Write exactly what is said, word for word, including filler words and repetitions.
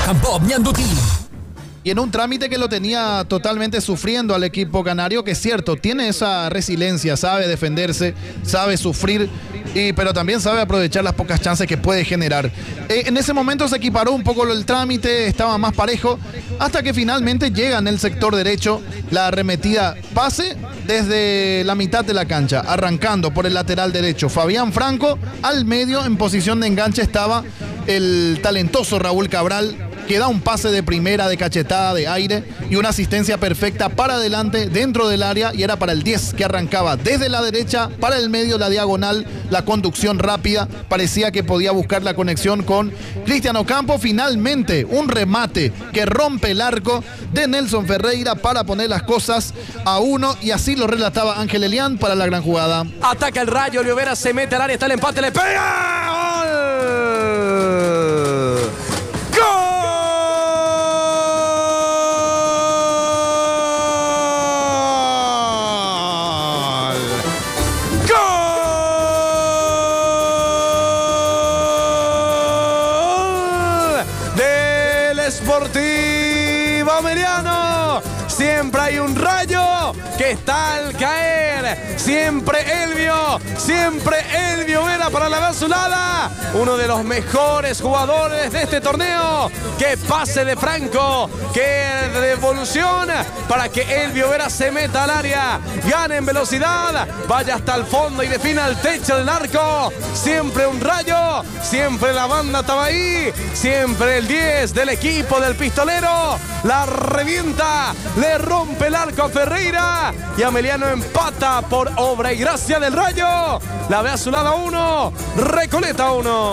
Campo Ñandutí. Y en un trámite que lo tenía totalmente sufriendo al equipo canario, que es cierto, tiene esa resiliencia, sabe defenderse, sabe sufrir, y, pero también sabe aprovechar las pocas chances que puede generar. Eh, en ese momento se equiparó un poco el trámite, estaba más parejo, hasta que finalmente llega en el sector derecho la arremetida pase desde la mitad de la cancha, arrancando por el lateral derecho. Fabián Franco, al medio, en posición de enganche estaba el talentoso Raúl Cabral, que da un pase de primera, de cachetada, de aire y una asistencia perfecta para adelante dentro del área, y era para el diez, que arrancaba desde la derecha para el medio, la diagonal, la conducción rápida, parecía que podía buscar la conexión con Cristian Ocampo. Finalmente un remate que rompe el arco de Nelson Ferreira para poner las cosas a uno, y así lo relataba Ángel Elián para la gran jugada. Ataca el Rayo, Oliveira se mete al área, está el empate, le pega. ¡Gol! Sportivo Ameliano. Siempre hay un Rayo que está al caer. Siempre Elvio, siempre Elvio Vera para la azulada. Uno de los mejores jugadores de este torneo. Que pase de Franco, que devolución para que Elvio Vera se meta al área, gane en velocidad, vaya hasta el fondo y defina el techo del arco. Siempre un Rayo, siempre la banda estaba ahí, siempre el diez del equipo del pistolero la revienta, le rompe el arco a Ferreira y Ameliano empata por obra y gracia del Rayo. La ve azulada uno, Recoleta uno.